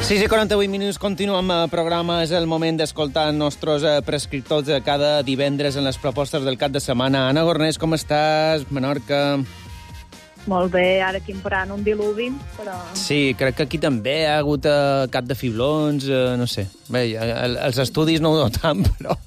6 i 48 minuts, continuem el programa. És el moment d'escoltar els nostres prescriptors de cada divendres en les propostes del cap de setmana. Anna Gornés, com estàs? Menorca? Molt bé, ara aquí emparant un diluvi, però... Sí, crec que aquí també hi ha hagut cap de fiblons, no sé. Bé, els estudis no ho notam, però